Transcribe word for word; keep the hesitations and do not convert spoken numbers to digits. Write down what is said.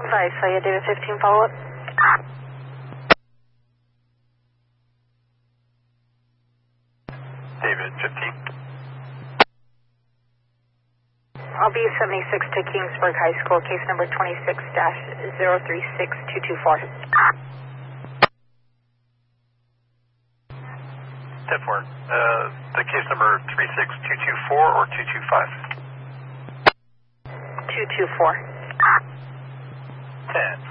Advice, so you David fifteen follow-up. David fifteen. I'll be seventy-six to Kingsburg High School, case number twenty-six dash zero three six two two four. ten four. Uh, the case number three six two two four or two two five? two two four. ten.